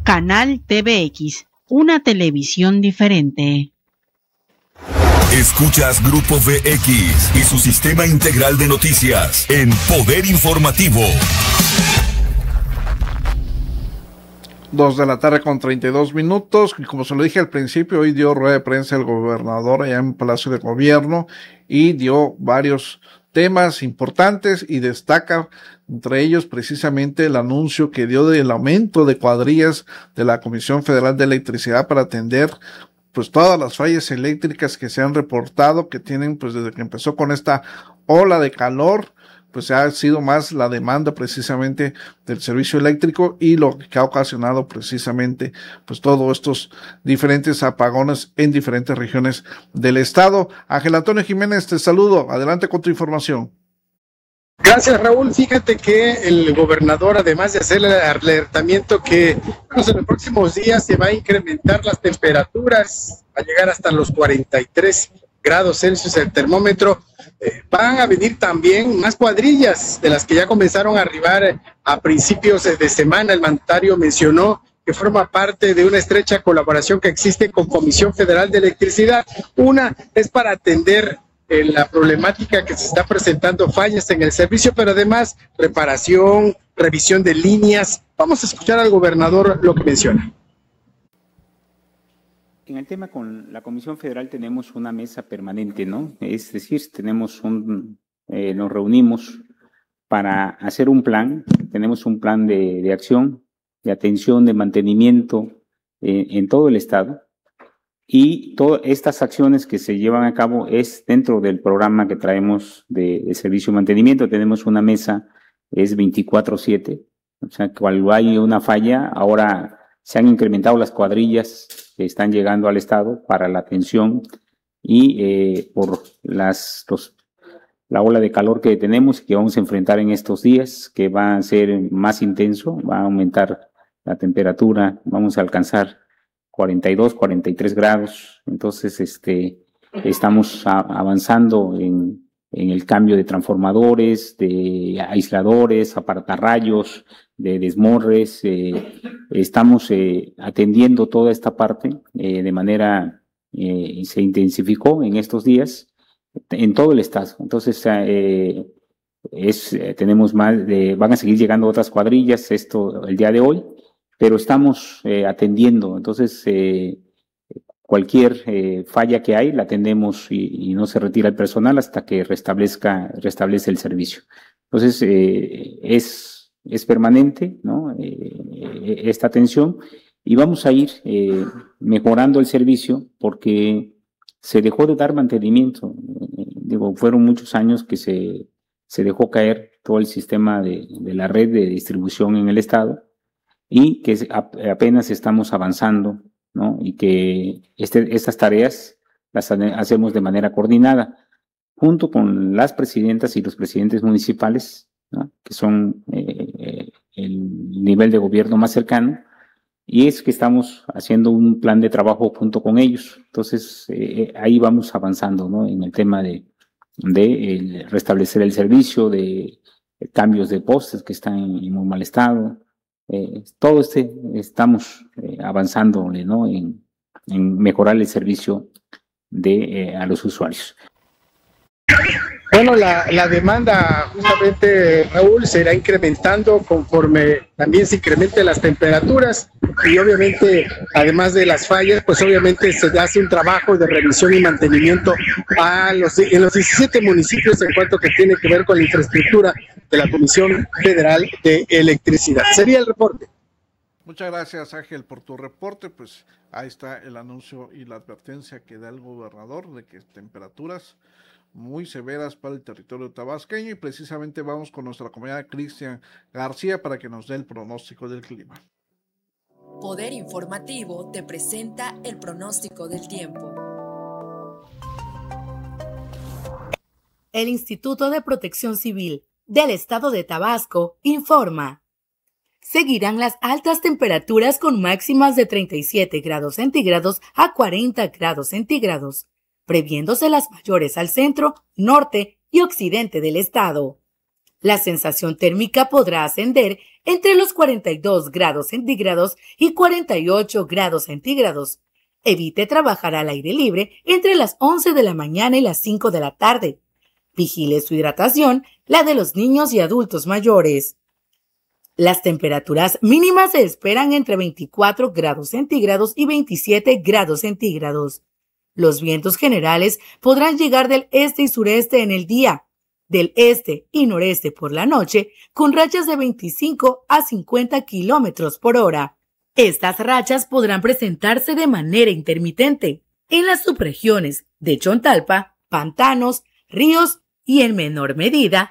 Canal TVX, una televisión diferente. Escuchas Grupo VX y su sistema integral de noticias en Poder Informativo. 2:32 p.m. Y como se lo dije al principio, hoy dio rueda de prensa el gobernador allá en Palacio de Gobierno y dio varios temas importantes y destaca entre ellos precisamente el anuncio que dio del aumento de cuadrillas de la Comisión Federal de Electricidad para atender pues todas las fallas eléctricas que se han reportado, que tienen pues desde que empezó con esta ola de calor, pues ha sido más la demanda precisamente del servicio eléctrico y lo que ha ocasionado precisamente pues todos estos diferentes apagones en diferentes regiones del estado. Ángel Antonio Jiménez, te saludo, adelante con tu información. Gracias, Raúl. Fíjate que el gobernador, además de hacer el alertamiento que en los próximos días se va a incrementar las temperaturas, va a llegar hasta los 43 grados Celsius el termómetro, van a venir también más cuadrillas de las que ya comenzaron a arribar a principios de semana. El mandatario mencionó que forma parte de una estrecha colaboración que existe con Comisión Federal de Electricidad. Una es para atender la problemática que se está presentando, fallas en el servicio, pero además reparación, revisión de líneas. Vamos a escuchar al gobernador lo que menciona. En el tema con la Comisión Federal tenemos una mesa permanente, ¿no? Es decir, nos reunimos para hacer un plan, tenemos un plan de acción, de atención, de mantenimiento en todo el estado. Y todas estas acciones que se llevan a cabo es dentro del programa que traemos de servicio y mantenimiento. Tenemos una mesa, es 24/7, o sea, cuando hay una falla, ahora se han incrementado las cuadrillas que están llegando al estado para la atención y por la ola de calor que tenemos y que vamos a enfrentar en estos días, que va a ser más intenso, va a aumentar la temperatura, vamos a alcanzar 42, 43 grados, entonces estamos avanzando en el cambio de transformadores, de aisladores, apartarrayos, de desmorres, estamos atendiendo toda esta parte de manera, se intensificó en estos días en todo el estado, entonces tenemos van a seguir llegando otras cuadrillas, esto el día de hoy, pero estamos atendiendo, entonces cualquier falla que hay la atendemos y no se retira el personal hasta que restablece el servicio. Entonces es permanente, ¿no? Esta atención y vamos a ir mejorando el servicio porque se dejó de dar mantenimiento. Fueron muchos años que se dejó caer todo el sistema de la red de distribución en el estado y que apenas estamos avanzando, ¿no? Y que estas tareas las hacemos de manera coordinada, junto con las presidentas y los presidentes municipales, ¿no? Que son el nivel de gobierno más cercano, y es que estamos haciendo un plan de trabajo junto con ellos. Entonces, ahí vamos avanzando, ¿no? En el tema de restablecer el servicio, de cambios de postes que están en muy mal estado. Todo estamos avanzando, ¿no? en mejorar el servicio a los usuarios. Bueno, la demanda justamente, Raúl, se irá incrementando conforme también se incrementen las temperaturas y obviamente, además de las fallas, pues obviamente se hace un trabajo de revisión y mantenimiento en los 17 municipios en cuanto que tiene que ver con la infraestructura de la Comisión Federal de Electricidad. Sería el reporte. Muchas gracias, Ángel, por tu reporte. Pues ahí está el anuncio y la advertencia que da el gobernador de que temperaturas muy severas para el territorio tabasqueño, y precisamente vamos con nuestra compañera Cristian García para que nos dé el pronóstico del clima. Poder Informativo te presenta el pronóstico del tiempo. El Instituto de Protección Civil del Estado de Tabasco informa: seguirán las altas temperaturas con máximas de 37 grados centígrados a 40 grados centígrados, previéndose las mayores al centro, norte y occidente del estado. La sensación térmica podrá ascender entre los 42 grados centígrados y 48 grados centígrados. Evite trabajar al aire libre entre las 11 de la mañana y las 5 de la tarde. Vigile su hidratación, la de los niños y adultos mayores. Las temperaturas mínimas se esperan entre 24 grados centígrados y 27 grados centígrados. Los vientos generales podrán llegar del este y sureste en el día, del este y noreste por la noche, con rachas de 25 a 50 kilómetros por hora. Estas rachas podrán presentarse de manera intermitente en las subregiones de Chontalpa, pantanos, ríos y en menor medida